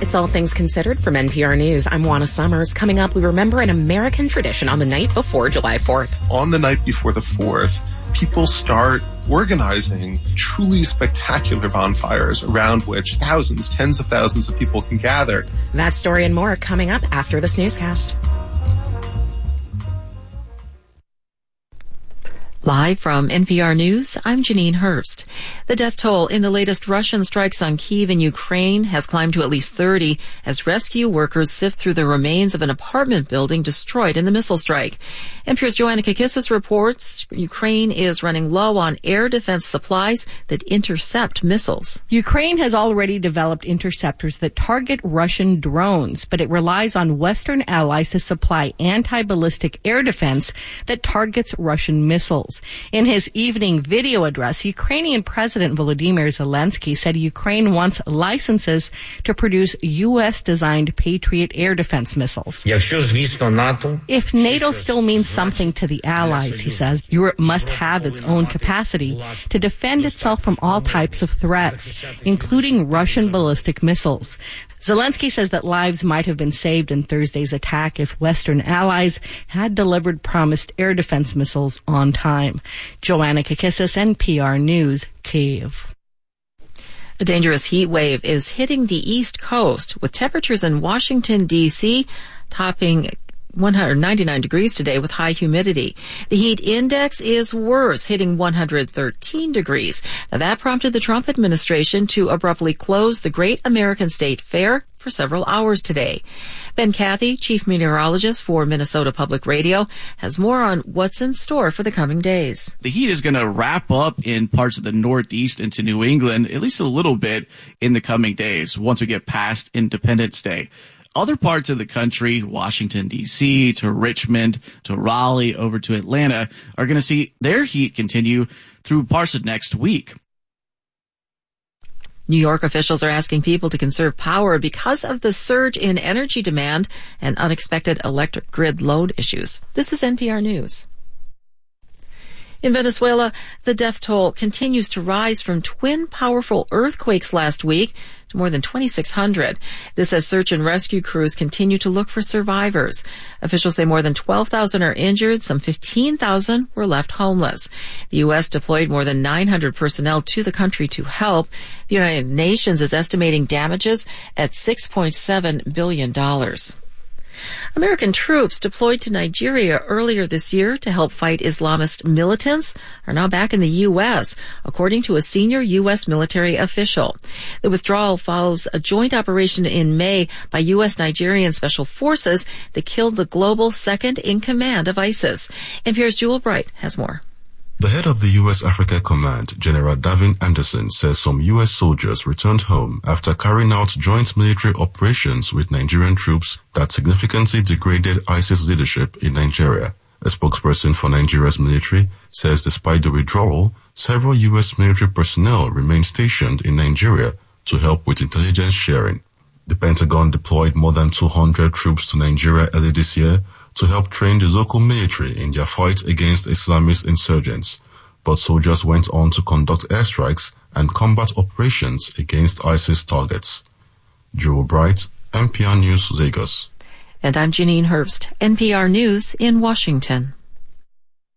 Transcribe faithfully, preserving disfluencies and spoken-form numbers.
It's All Things Considered from N P R News. I'm Juana Summers. Coming up, we remember an American tradition on the night before July fourth. On the night before the fourth, people start organizing truly spectacular bonfires around which thousands, tens of thousands of people can gather. That story and more coming up after this newscast. Live from N P R News, I'm Janine Hurst. The death toll in the latest Russian strikes on Kyiv in Ukraine has climbed to at least thirty as rescue workers sift through the remains of an apartment building destroyed in the missile strike. N P R's Joanna Kakissis reports Ukraine is running low on air defense supplies that intercept missiles. Ukraine has already developed interceptors that target Russian drones, but it relies on Western allies to supply anti-ballistic air defense that targets Russian missiles. In his evening video address, Ukrainian President Volodymyr Zelensky said Ukraine wants licenses to produce U S-designed Patriot air defense missiles. If NATO still means something to the allies, he says, Europe must have its own capacity to defend itself from all types of threats, including Russian ballistic missiles. Zelensky says that lives might have been saved in Thursday's attack if Western allies had delivered promised air defense missiles on time. Joanna Kakissis, N P R News, Kyiv. A dangerous heat wave is hitting the East Coast, with temperatures in Washington, D C topping one hundred ninety-nine degrees today with high humidity. The heat index is worse, hitting one hundred thirteen degrees. Now that prompted the Trump administration to abruptly close the Great American State Fair for several hours today. Ben Cathy, chief meteorologist for Minnesota Public Radio, has more on what's in store for the coming days. The heat is going to wrap up in parts of the Northeast into New England, at least a little bit in the coming days, once we get past Independence Day. Other parts of the country, Washington, D C, to Richmond, to Raleigh, over to Atlanta, are going to see their heat continue through parts of next week. New York officials are asking people to conserve power because of the surge in energy demand and unexpected electric grid load issues. This is N P R News. In Venezuela, the death toll continues to rise from twin powerful earthquakes last week to more than twenty-six hundred. This as search and rescue crews continue to look for survivors. Officials say more than twelve thousand are injured, some fifteen thousand were left homeless. The U S deployed more than nine hundred personnel to the country to help. The United Nations is estimating damages at six point seven billion dollars. American troops deployed to Nigeria earlier this year to help fight Islamist militants are now back in the U S, according to a senior U S military official. The withdrawal follows a joint operation in May by U S Nigerian Special Forces that killed the global second-in-command of ISIS. N P R's Jewel Bright has more. The head of the U S Africa Command, General Davin Anderson, says some U S soldiers returned home after carrying out joint military operations with Nigerian troops that significantly degraded ISIS leadership in Nigeria. A spokesperson for Nigeria's military says despite the withdrawal, several U S military personnel remain stationed in Nigeria to help with intelligence sharing. The Pentagon deployed more than two hundred troops to Nigeria early this year to help train the local military in their fight against Islamist insurgents. But soldiers went on to conduct airstrikes and combat operations against ISIS targets. Jewel Bright, N P R News, Lagos. And I'm Janine Hurst, N P R News in Washington.